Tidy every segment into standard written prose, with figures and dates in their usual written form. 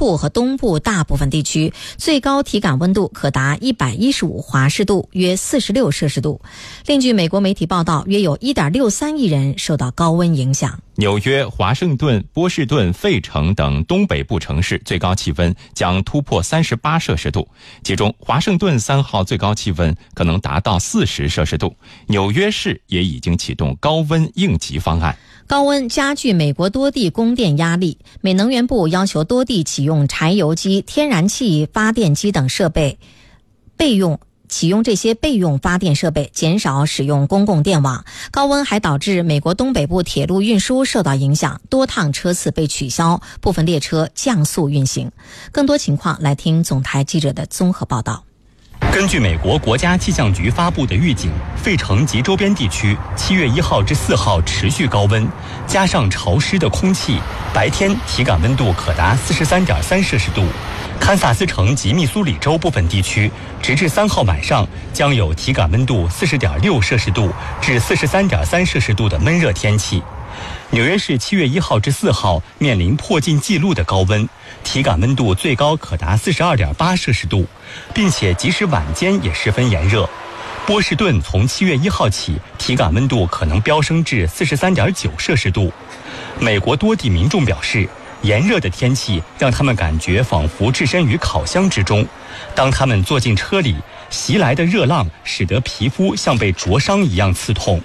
部和东部大部分地区，最高体感温度可达115华氏度，约46摄氏度。另据美国媒体报道，约有 1.63 亿人受到高温影响。 纽约、华盛顿、波士顿、费城等东北部城市最高气温将突破38摄氏度，其中华盛顿3号最高气温可能达到40摄氏度。纽约市也已经启动高温应急方案。 高温加剧美国多地供电压力，美能源部要求多地启用柴油机、天然气发电机等设备启用这些备用发电设备，减少使用公共电网。高温还导致美国东北部铁路运输受到影响，多趟车次被取消，部分列车降速运行。更多情况来听总台记者的综合报道。 根据美国国家气象局发布的预警，费城及周边地区7月1号至4号持续高温，加上潮湿的空气，白天体感温度可达43.3摄氏度。堪萨斯城及密苏里州部分地区，直至3号晚上将有体感温度40.6摄氏度至43.3摄氏度的闷热天气。纽约市7月1号至4号面临破纪录的高温，体感温度最高可达42.8摄氏度，并且即使晚间也十分炎热。波士顿从7月1号起，体感温度可能飙升至43.9摄氏度。美国多地民众表示，炎热的天气让他们感觉仿佛置身于烤箱之中。当他们坐进车里，袭来的热浪使得皮肤像被灼伤一样刺痛。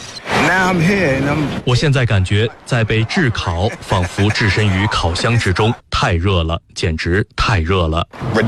我现在感觉在被炙烤，仿佛置身于烤箱之中，太热了，简直太热了。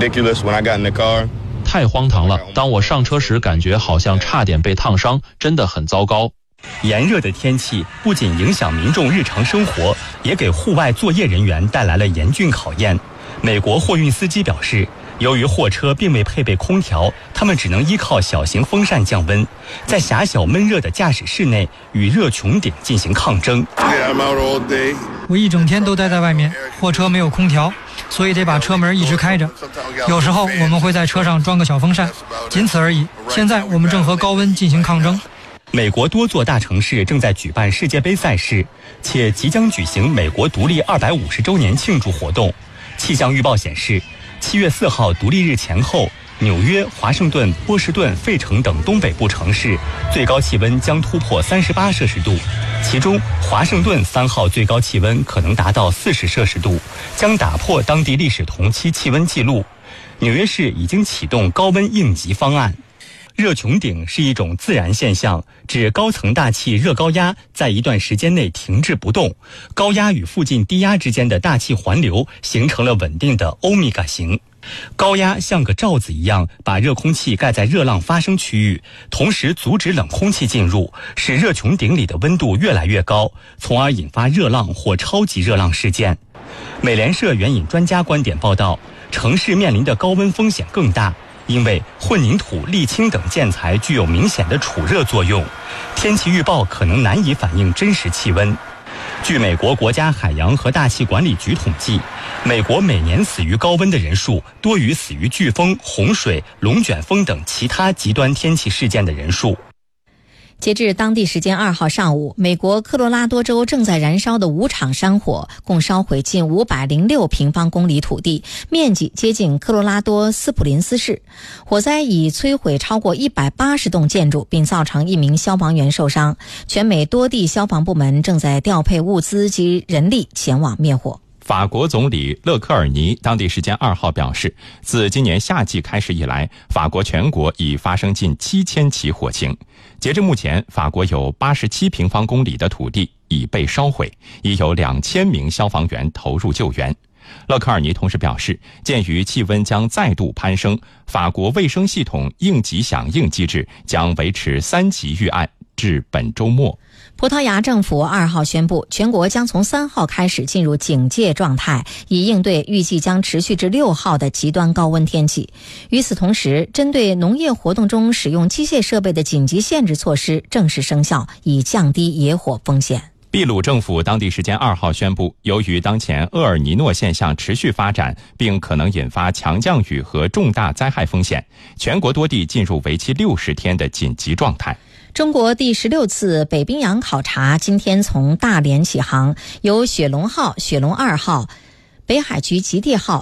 太荒唐了！当我上车时，感觉好像差点被烫伤，真的很糟糕。 炎热的天气不仅影响民众日常生活，也给户外作业人员带来了严峻考验。美国货运司机表示，由于货车并未配备空调，他们只能依靠小型风扇降温，在狭小闷热的驾驶室内与热穹顶进行抗争。 我一整天都待在外面，货车没有空调，所以得把车门一直开着。有时候我们会在车上装个小风扇，仅此而已。现在我们正和高温进行抗争。 美国多座大城市正在举办世界杯赛事，且即将举行美国独立250周年庆祝活动。气象预报显示，7月4号独立日前后，纽约、华盛顿、波士顿、费城等东北部城市最高气温将突破38摄氏度，其中华盛顿3号最高气温可能达到40摄氏度，将打破当地历史同期气温纪录。纽约市已经启动高温应急方案。热穹顶是一种自然现象，指高层大气热高压在一段时间内停滞不动，高压与附近低压之间的大气环流形成了稳定的欧米伽形。高压像个罩子一样把热空气盖在热浪发生区域，同时阻止冷空气进入，使热穹顶里的温度越来越高，从而引发热浪或超级热浪事件。美联社援引专家观点报道，城市面临的高温风险更大，因为混凝土、沥青等建材具有明显的储热作用，天气预报可能难以反映真实气温。据美国国家海洋和大气管理局统计，美国每年死于高温的人数多于死于飓风、洪水、龙卷风等其他极端天气事件的人数。 截至当地时间2号上午，美国科罗拉多州正在燃烧的5场山火共烧毁近506平方公里土地，面积接近科罗拉多斯普林斯市。火灾已摧毁超过180栋建筑，并造成1名消防员受伤。全美多地消防部门正在调配物资及人力前往灭火。 法国总理勒科尔尼当地时间2号表示，自今年夏季开始以来，法国全国已发生近7000起火情。截至目前，法国有87平方公里的土地已被烧毁，已有2000名消防员投入救援。勒科尔尼同时表示，鉴于气温将再度攀升，法国卫生系统应急响应机制将维持3级预案至本周末。 葡萄牙政府2号宣布，全国将从3号开始进入警戒状态，以应对预计将持续至6号的极端高温天气。与此同时，针对农业活动中使用机械设备的紧急限制措施正式生效，以降低野火风险。 秘鲁政府当地时间2号宣布，由于当前厄尔尼诺现象持续发展，并可能引发强降雨和重大灾害风险，全国多地进入为期60天的紧急状态。 中国第16次北冰洋考察今天从大连起航，由雪龙号、雪龙2号、北海局极地号